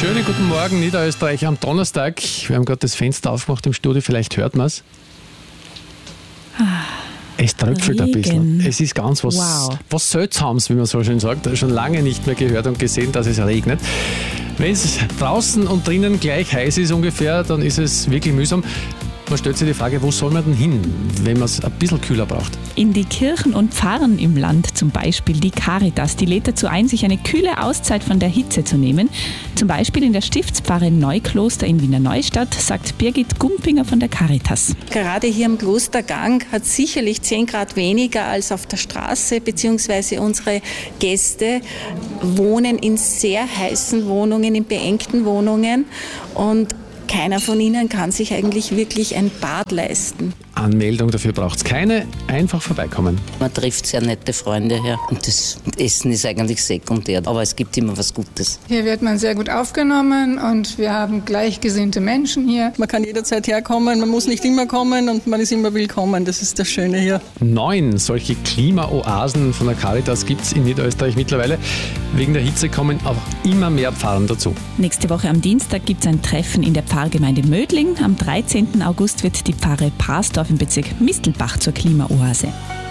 Schönen guten Morgen, Niederösterreich am Donnerstag. Wir haben gerade das Fenster aufgemacht im Studio, vielleicht hört man es. Es tröpfelt ein bisschen. Es ist ganz was Seltsames, wie man so schön sagt. Schon lange nicht mehr gehört und gesehen, dass es regnet. Wenn es draußen und drinnen gleich heiß ist ungefähr, dann ist es wirklich mühsam. Man stellt sich die Frage, wo soll man denn hin, wenn man es ein bisschen kühler braucht? In die Kirchen und Pfarren im Land, zum Beispiel die Caritas, die lädt dazu ein, sich eine kühle Auszeit von der Hitze zu nehmen. Zum Beispiel in der Stiftspfarre Neukloster in Wiener Neustadt, sagt Birgit Gumpinger von der Caritas. Gerade hier im Klostergang hat es sicherlich 10 Grad weniger als auf der Straße, beziehungsweise unsere Gäste wohnen in sehr heißen Wohnungen, in beengten Wohnungen, und keiner von ihnen kann sich eigentlich wirklich ein Bad leisten. Anmeldung dafür braucht es keine, einfach vorbeikommen. Man trifft sehr nette Freunde her und das Essen ist eigentlich sekundär, aber es gibt immer was Gutes. Hier wird man sehr gut aufgenommen und wir haben gleichgesinnte Menschen hier. Man kann jederzeit herkommen, man muss nicht immer kommen und man ist immer willkommen, das ist das Schöne hier. 9 solche Klimaoasen von der Caritas gibt es in Niederösterreich mittlerweile. Wegen der Hitze kommen auch immer mehr Pfarren dazu. Nächste Woche am Dienstag gibt es ein Treffen in der Pfarrgemeinde Mödling. Am 13. August wird die Pfarre Prasdorf im Bezirk Mistelbach zur Klimaoase.